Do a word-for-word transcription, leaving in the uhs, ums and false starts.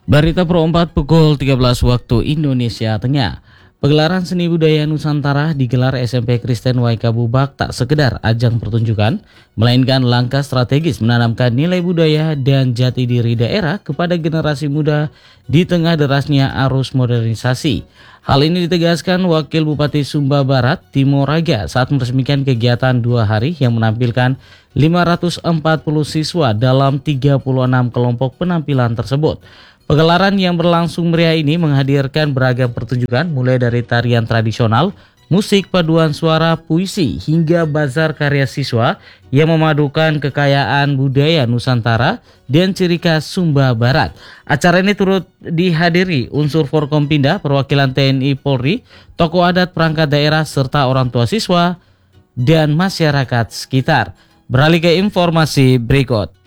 Berita Pro empat pukul tiga belas waktu Indonesia Tengah. Pegelaran Seni Budaya Nusantara digelar S M P Kristen Waika Bubak tak sekedar ajang pertunjukan, melainkan langkah strategis menanamkan nilai budaya dan jati diri daerah kepada generasi muda di tengah derasnya arus modernisasi. Hal ini ditegaskan Wakil Bupati Sumba Barat, Timo Raga, saat meresmikan kegiatan dua hari yang menampilkan lima ratus empat puluh siswa dalam tiga puluh enam kelompok penampilan tersebut. Pegelaran yang berlangsung meriah ini menghadirkan beragam pertunjukan mulai dari tarian tradisional, musik paduan suara, puisi, hingga bazar karya siswa yang memadukan kekayaan budaya Nusantara dan ciri khas Sumba Barat. Acara ini turut dihadiri unsur Forkompinda, perwakilan T N I Polri, tokoh adat perangkat daerah, serta orang tua siswa dan masyarakat sekitar. Beralih ke informasi berikut.